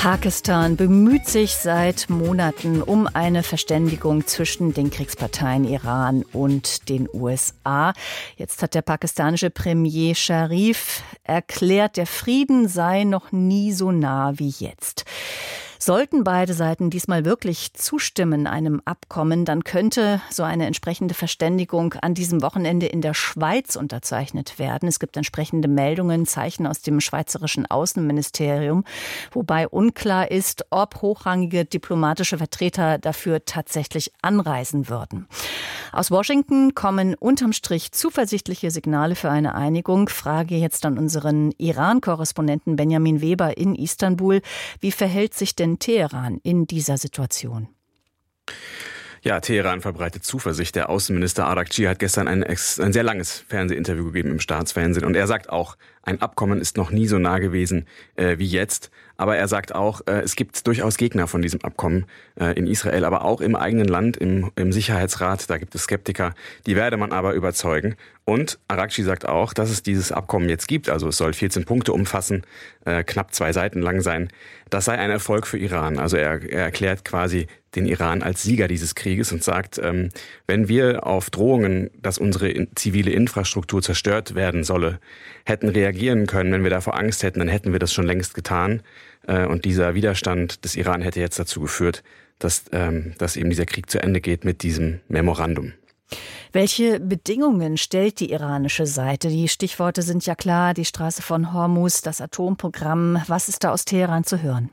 Pakistan bemüht sich seit Monaten um eine Verständigung zwischen den Kriegsparteien Iran und den USA. Jetzt hat der pakistanische Premier Sharif erklärt, der Frieden sei noch nie so nah wie jetzt. Sollten beide Seiten diesmal wirklich zustimmen einem Abkommen, dann könnte so eine entsprechende Verständigung an diesem Wochenende in der Schweiz unterzeichnet werden. Es gibt entsprechende Meldungen, Zeichen aus dem schweizerischen Außenministerium, wobei unklar ist, ob hochrangige diplomatische Vertreter dafür tatsächlich anreisen würden. Aus Washington kommen unterm Strich zuversichtliche Signale für eine Einigung. Frage jetzt an unseren Iran-Korrespondenten Benjamin Weber in Istanbul. Wie verhält sich denn Teheran in dieser Situation? Ja, Teheran verbreitet Zuversicht. Der Außenminister Araghchi hat gestern ein sehr langes Fernsehinterview gegeben im Staatsfernsehen. Und er sagt auch, ein Abkommen ist noch nie so nah gewesen wie jetzt. Aber er sagt auch, es gibt durchaus Gegner von diesem Abkommen in Israel, aber auch im eigenen Land, im Sicherheitsrat. Da gibt es Skeptiker, die werde man aber überzeugen. Und Araghchi sagt auch, dass es dieses Abkommen jetzt gibt, also es soll 14 Punkte umfassen, knapp 2 Seiten lang sein. Das sei ein Erfolg für Iran. Also er erklärt quasi den Iran als Sieger dieses Krieges und sagt, wenn wir auf Drohungen, dass unsere zivile Infrastruktur zerstört werden solle, hätten reagieren können, wenn wir davor Angst hätten, dann hätten wir das schon längst getan. Und dieser Widerstand des Iran hätte jetzt dazu geführt, dass eben dieser Krieg zu Ende geht mit diesem Memorandum. Welche Bedingungen stellt die iranische Seite? Die Stichworte sind ja klar, die Straße von Hormuz, das Atomprogramm. Was ist da aus Teheran zu hören?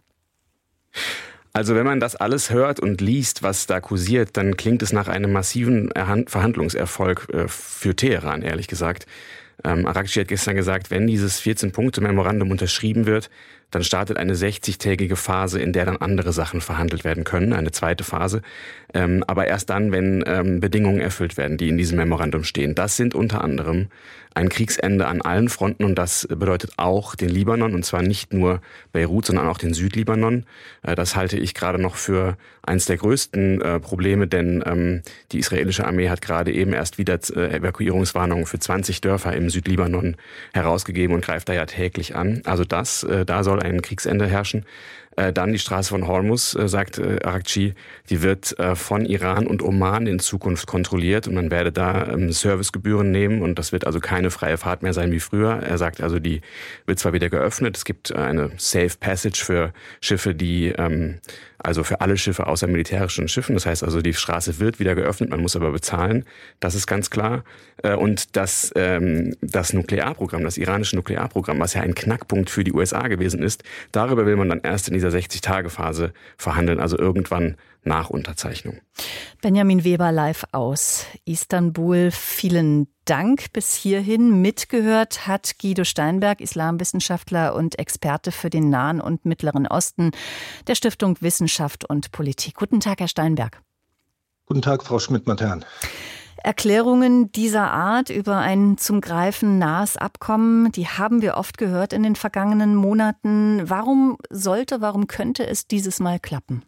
Also wenn man das alles hört und liest, was da kursiert, dann klingt es nach einem massiven Verhandlungserfolg für Teheran, ehrlich gesagt. Araghchi hat gestern gesagt, wenn dieses 14-Punkte-Memorandum unterschrieben wird, dann startet eine 60-tägige Phase, in der dann andere Sachen verhandelt werden können, eine zweite Phase. Aber erst dann, wenn Bedingungen erfüllt werden, die in diesem Memorandum stehen. Das sind unter anderem ein Kriegsende an allen Fronten und das bedeutet auch den Libanon und zwar nicht nur Beirut, sondern auch den Südlibanon. Das halte ich gerade noch für eines der größten Probleme, denn die israelische Armee hat gerade eben erst wieder Evakuierungswarnungen für 20 Dörfer im Südlibanon herausgegeben und greift da ja täglich an. Also da soll ein Kriegsende herrschen. Dann die Straße von Hormuz, sagt Araghchi, die wird von Iran und Oman in Zukunft kontrolliert und man werde da Servicegebühren nehmen und das wird also keine freie Fahrt mehr sein wie früher. Er sagt also, die wird zwar wieder geöffnet, es gibt eine Safe Passage für Schiffe, also für alle Schiffe außer militärischen Schiffen. Das heißt also, die Straße wird wieder geöffnet, man muss aber bezahlen. Das ist ganz klar. Und das Nuklearprogramm, das iranische Nuklearprogramm, was ja ein Knackpunkt für die USA gewesen ist, darüber will man dann erst in dieser 60-Tage-Phase verhandeln, also irgendwann nach Unterzeichnung. Benjamin Weber live aus Istanbul. Vielen Dank bis hierhin. Mitgehört hat Guido Steinberg, Islamwissenschaftler und Experte für den Nahen und Mittleren Osten der Stiftung Wissenschaft und Politik. Guten Tag, Herr Steinberg. Guten Tag, Frau Schmidt-Matern. Erklärungen dieser Art über ein zum Greifen nahes Abkommen, die haben wir oft gehört in den vergangenen Monaten. Warum könnte es dieses Mal klappen?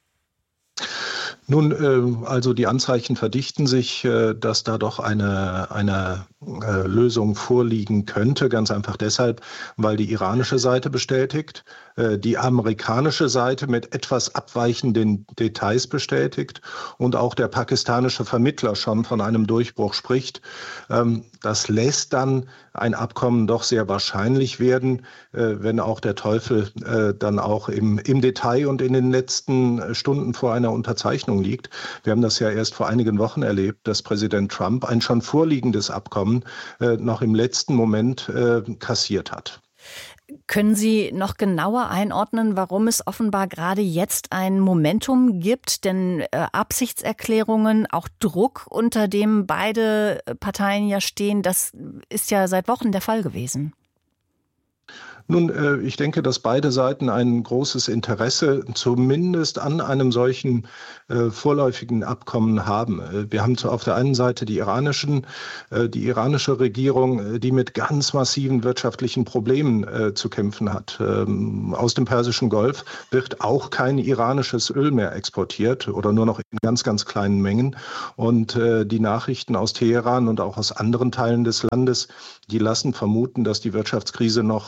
Nun, also die Anzeichen verdichten sich, dass da doch eine Lösung vorliegen könnte, ganz einfach deshalb, weil die iranische Seite bestätigt, die amerikanische Seite mit etwas abweichenden Details bestätigt und auch der pakistanische Vermittler schon von einem Durchbruch spricht. Das lässt dann ein Abkommen doch sehr wahrscheinlich werden, wenn auch der Teufel dann auch im Detail und in den letzten Stunden vor einer Unterzeichnung liegt. Wir haben das ja erst vor einigen Wochen erlebt, dass Präsident Trump ein schon vorliegendes Abkommen noch im letzten Moment kassiert hat. Können Sie noch genauer einordnen, warum es offenbar gerade jetzt ein Momentum gibt? Denn Absichtserklärungen, auch Druck, unter dem beide Parteien ja stehen, das ist ja seit Wochen der Fall gewesen. Nun, ich denke, dass beide Seiten ein großes Interesse zumindest an einem solchen vorläufigen Abkommen haben. Wir haben auf der einen Seite die iranische Regierung, die mit ganz massiven wirtschaftlichen Problemen zu kämpfen hat. Aus dem Persischen Golf wird auch kein iranisches Öl mehr exportiert oder nur noch in ganz, ganz kleinen Mengen. Und die Nachrichten aus Teheran und auch aus anderen Teilen des Landes, die lassen vermuten, dass die Wirtschaftskrise noch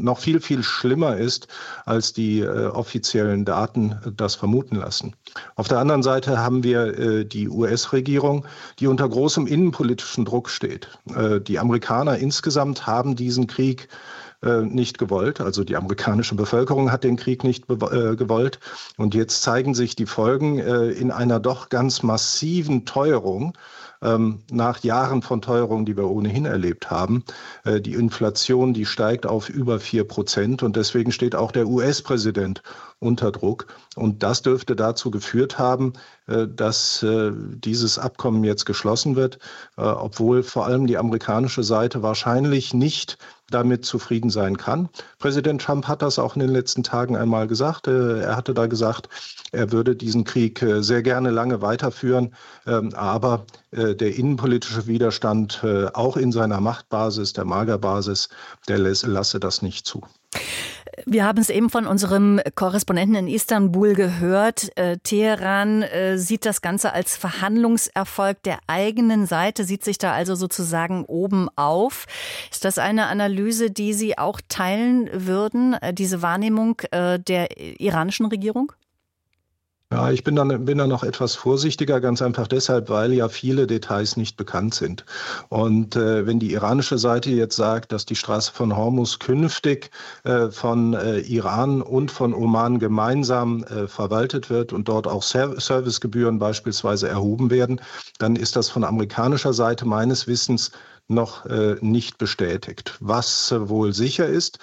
noch viel, viel schlimmer ist, als die offiziellen Daten das vermuten lassen. Auf der anderen Seite haben wir die US-Regierung, die unter großem innenpolitischen Druck steht. Die Amerikaner insgesamt haben diesen Krieg nicht gewollt. Also die amerikanische Bevölkerung hat den Krieg nicht gewollt. Und jetzt zeigen sich die Folgen in einer doch ganz massiven Teuerung. Nach Jahren von Teuerung, die wir ohnehin erlebt haben. Die Inflation, die steigt auf über 4% und deswegen steht auch der US-Präsident unter Druck. Und das dürfte dazu geführt haben, dass dieses Abkommen jetzt geschlossen wird, obwohl vor allem die amerikanische Seite wahrscheinlich nicht damit zufrieden sein kann. Präsident Trump hat das auch in den letzten Tagen einmal gesagt. Er hatte da gesagt, er würde diesen Krieg sehr gerne lange weiterführen, aber der innenpolitische Widerstand auch in seiner Machtbasis, der MAGA-Basis, der lasse das nicht zu. Wir haben es eben von unserem Korrespondenten in Istanbul gehört. Teheran sieht das Ganze als Verhandlungserfolg der eigenen Seite, sieht sich da also sozusagen oben auf. Ist das eine Analyse, die Sie auch teilen würden, diese Wahrnehmung der iranischen Regierung? Ja, ich bin da noch etwas vorsichtiger, ganz einfach deshalb, weil ja viele Details nicht bekannt sind. Und wenn die iranische Seite jetzt sagt, dass die Straße von Hormuz künftig von Iran und von Oman gemeinsam verwaltet wird und dort auch Servicegebühren beispielsweise erhoben werden, dann ist das von amerikanischer Seite meines Wissens noch nicht bestätigt. Was wohl sicher ist,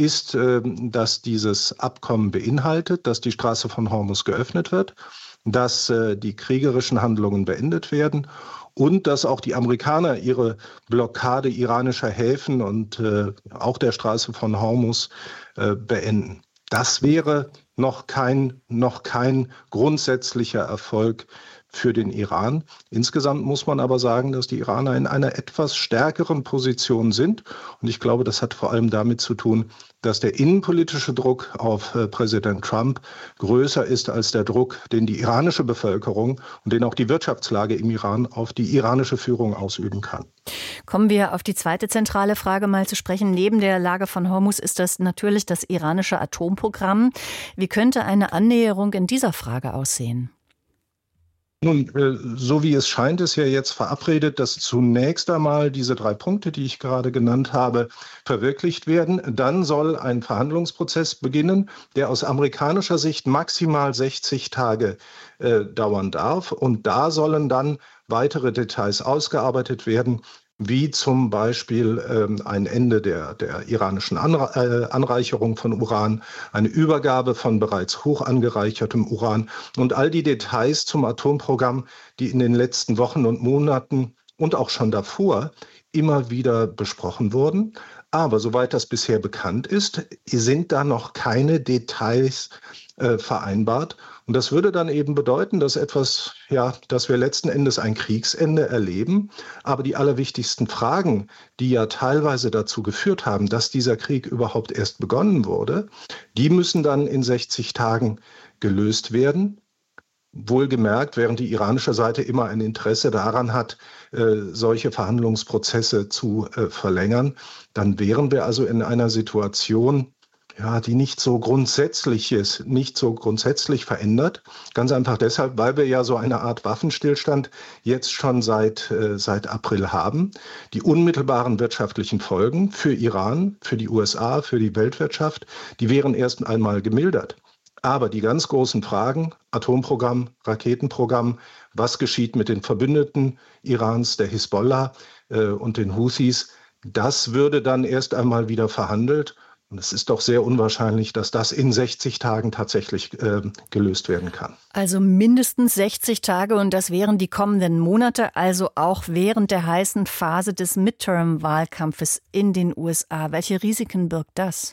dass dieses Abkommen beinhaltet, dass die Straße von Hormuz geöffnet wird, dass die kriegerischen Handlungen beendet werden und dass auch die Amerikaner ihre Blockade iranischer Häfen und auch der Straße von Hormuz beenden. Das wäre noch kein grundsätzlicher Erfolg für den Iran. Insgesamt muss man aber sagen, dass die Iraner in einer etwas stärkeren Position sind. Und ich glaube, das hat vor allem damit zu tun, dass der innenpolitische Druck auf Präsident Trump größer ist als der Druck, den die iranische Bevölkerung und den auch die Wirtschaftslage im Iran auf die iranische Führung ausüben kann. Kommen wir auf die zweite zentrale Frage mal zu sprechen. Neben der Lage von Hormuz ist das natürlich das iranische Atomprogramm. Wie könnte eine Annäherung in dieser Frage aussehen? Nun, so wie es scheint, ist ja jetzt verabredet, dass zunächst einmal diese 3 Punkte, die ich gerade genannt habe, verwirklicht werden. Dann soll ein Verhandlungsprozess beginnen, der aus amerikanischer Sicht maximal 60 Tage dauern darf. Und da sollen dann weitere Details ausgearbeitet werden, wie zum Beispiel ein Ende der iranischen Anreicherung von Uran, eine Übergabe von bereits hoch angereichertem Uran und all die Details zum Atomprogramm, die in den letzten Wochen und Monaten und auch schon davor immer wieder besprochen wurden. Aber soweit das bisher bekannt ist, sind da noch keine Details vereinbart. Und das würde dann eben bedeuten, dass wir letzten Endes ein Kriegsende erleben. Aber die allerwichtigsten Fragen, die ja teilweise dazu geführt haben, dass dieser Krieg überhaupt erst begonnen wurde, die müssen dann in 60 Tagen gelöst werden. Wohlgemerkt, während die iranische Seite immer ein Interesse daran hat, solche Verhandlungsprozesse zu verlängern, dann wären wir also in einer Situation, die nicht so grundsätzlich ist, nicht so grundsätzlich verändert. Ganz einfach deshalb, weil wir ja so eine Art Waffenstillstand jetzt schon seit April haben. Die unmittelbaren wirtschaftlichen Folgen für Iran, für die USA, für die Weltwirtschaft, die wären erst einmal gemildert. Aber die ganz großen Fragen, Atomprogramm, Raketenprogramm, was geschieht mit den Verbündeten Irans, der Hisbollah und den Houthis, das würde dann erst einmal wieder verhandelt. Und es ist doch sehr unwahrscheinlich, dass das in 60 Tagen tatsächlich gelöst werden kann. Also mindestens 60 Tage und das wären die kommenden Monate, also auch während der heißen Phase des Midterm-Wahlkampfes in den USA. Welche Risiken birgt das?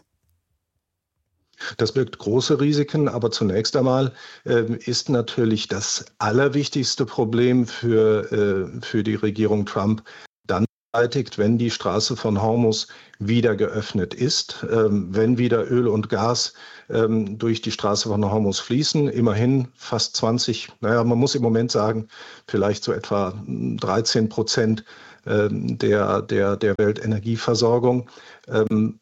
Das birgt große Risiken, aber zunächst einmal ist natürlich das allerwichtigste Problem für die Regierung Trump dann beseitigt, wenn die Straße von Hormuz wieder geöffnet ist, wenn wieder Öl und Gas durch die Straße von Hormuz fließen, immerhin fast 20, man muss im Moment sagen, vielleicht so etwa 13% der Weltenergieversorgung.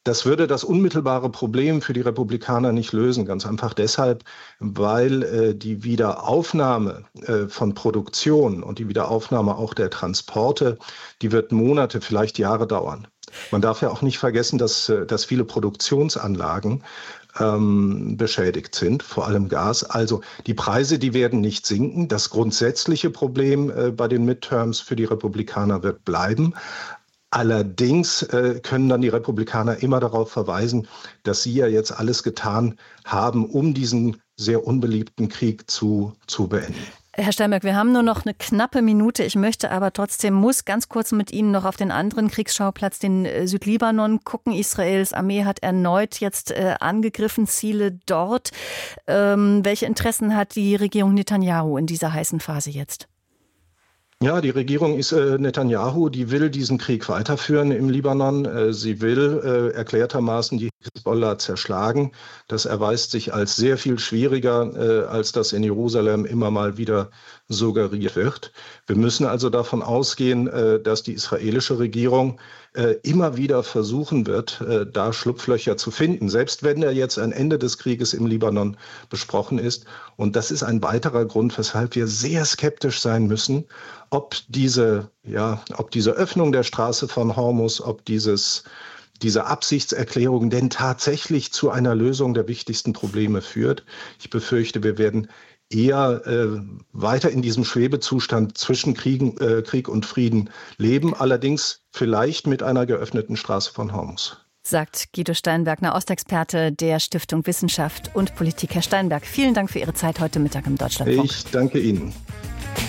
Das würde das unmittelbare Problem für die Republikaner nicht lösen. Ganz einfach deshalb, weil die Wiederaufnahme von Produktion und die Wiederaufnahme auch der Transporte, die wird Monate, vielleicht Jahre dauern. Man darf ja auch nicht vergessen, dass viele Produktionsanlagen beschädigt sind, vor allem Gas. Also die Preise, die werden nicht sinken. Das grundsätzliche Problem bei den Midterms für die Republikaner wird bleiben. Allerdings können dann die Republikaner immer darauf verweisen, dass sie ja jetzt alles getan haben, um diesen sehr unbeliebten Krieg zu beenden. Herr Steinberg, wir haben nur noch eine knappe Minute. Ich möchte aber trotzdem, muss ganz kurz mit Ihnen noch auf den anderen Kriegsschauplatz, den Südlibanon, gucken. Israels Armee hat erneut jetzt angegriffen, Ziele dort. Welche Interessen hat die Regierung Netanyahu in dieser heißen Phase jetzt? Ja, die Regierung Netanyahu, die will diesen Krieg weiterführen im Libanon. Sie will erklärtermaßen die Hisbollah zerschlagen. Das erweist sich als sehr viel schwieriger, als das in Jerusalem immer mal wieder suggeriert wird. Wir müssen also davon ausgehen, dass die israelische Regierung immer wieder versuchen wird, da Schlupflöcher zu finden, selbst wenn da jetzt ein Ende des Krieges im Libanon besprochen ist. Und das ist ein weiterer Grund, weshalb wir sehr skeptisch sein müssen, ob diese Öffnung der Straße von Hormuz, ob diese Absichtserklärung denn tatsächlich zu einer Lösung der wichtigsten Probleme führt. Ich befürchte, wir werden eher weiter in diesem Schwebezustand zwischen Krieg und Frieden leben, allerdings vielleicht mit einer geöffneten Straße von Hormuz. Sagt Guido Steinberg, Nahostexperte der Stiftung Wissenschaft und Politik. Herr Steinberg, vielen Dank für Ihre Zeit heute Mittag im Deutschlandfunk. Ich danke Ihnen.